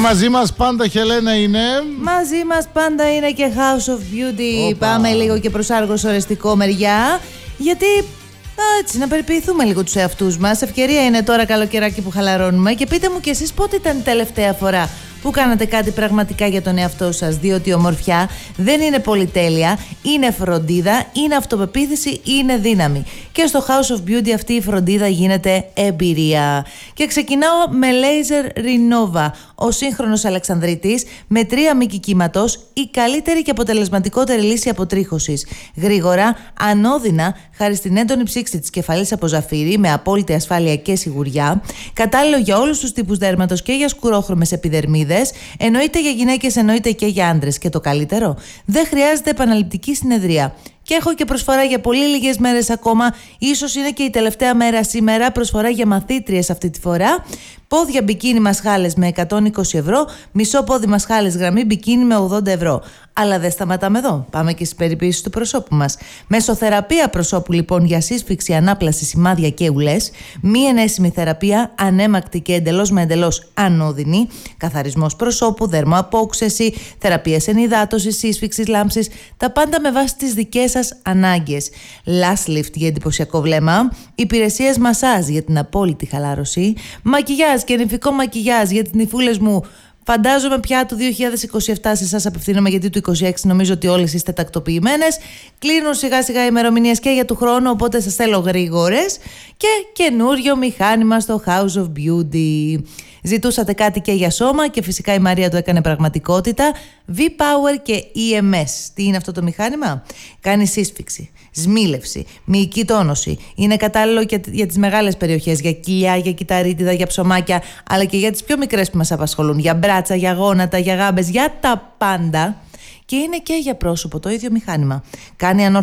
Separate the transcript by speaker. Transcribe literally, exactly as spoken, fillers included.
Speaker 1: μαζί μας πάντα, Χελένα, είναι.
Speaker 2: Μαζί μας πάντα είναι και House of Beauty.
Speaker 1: Οπα.
Speaker 2: Πάμε λίγο και προς άργο ορεστικό μεριά. Γιατί έτσι, να περιποιηθούμε λίγο τους εαυτούς μας. Ευκαιρία είναι τώρα καλοκαιράκι που χαλαρώνουμε. Και πείτε μου κι εσείς πότε ήταν η τελευταία φορά που κάνατε κάτι πραγματικά για τον εαυτό σας. Διότι η ομορφιά δεν είναι πολυτέλεια, είναι φροντίδα, είναι αυτοπεποίθηση, είναι δύναμη. Και στο House of Beauty αυτή η φροντίδα γίνεται εμπειρία. Και ξεκινάω με Laser Renova, ο σύγχρονος Αλεξανδρίτης με τρία μήκη κύματος, η καλύτερη και αποτελεσματικότερη λύση αποτρίχωσης. Γρήγορα, ανώδυνα, χάρη στην έντονη ψήξη της κεφαλής από ζαφύρι με απόλυτη ασφάλεια και σιγουριά. Κατάλληλο για όλους τους τύπους δέρματος και για σκουρόχρωμες επιδερμίδες. Εννοείται για γυναίκες, εννοείται και για άντρες. Και το καλύτερο, δεν χρειάζεται επαναληπτική συνεδρία. Και έχω και προσφορά για πολύ λίγες μέρες ακόμα. Ίσως είναι και η τελευταία μέρα σήμερα. Προσφορά για μαθήτριες αυτή τη φορά. Πόδια μπικίνι μασχάλες με εκατόν είκοσι ευρώ. Μισό πόδι μασχάλες γραμμή μπικίνι με ογδόντα ευρώ. Αλλά δεν σταματάμε εδώ. Πάμε και στις περιποίησεις του προσώπου μας. Μεσοθεραπεία προσώπου λοιπόν για σύσφυξη, ανάπλαση, σημάδια και ουλές. Μη ενέσιμη θεραπεία, ανέμακτη και εντελώς με εντελώς ανώδυνη. Καθαρισμός προσώπου, δερμοαπόξεση, θεραπείες ενυδάτωσης, σύσφυξης, λάμψης. Τα πάντα με βάση τις δικές σας ανάγκες. Lash lift για εντυπωσιακό βλέμμα. Υπηρεσίες μασάζ για την απόλυτη χαλάρωση. Μακιγιάζ και νηφικό μακιγιάζ για τις νυφούλες μου. Φαντάζομαι πια του δύο χιλιάδες είκοσι επτά σε εσάς απευθύνομαι, γιατί του είκοσι έξι νομίζω ότι όλες είστε τακτοποιημένες. Κλείνουν σιγά σιγά οι ημερομηνίες και για του χρόνου, οπότε σας θέλω γρήγορες. Και καινούριο μηχάνημα στο House of Beauty. Ζητούσατε κάτι και για σώμα και φυσικά η Μαρία το έκανε πραγματικότητα. V-Power και ι εμ ες. Τι είναι αυτό το μηχάνημα? Κάνει σύσφυξη, σμίλευση, μυϊκή τόνωση. Είναι κατάλληλο και για τις μεγάλες περιοχές, για κοιλιά, για κυταρίτιδα, για ψωμάκια, αλλά και για τις πιο μικρές που μας απασχολούν. Για μπράτσα, για γόνατα, για γάμπες, για τα πάντα. Και είναι και για πρόσωπο το ίδιο μηχάνημα. Κάνει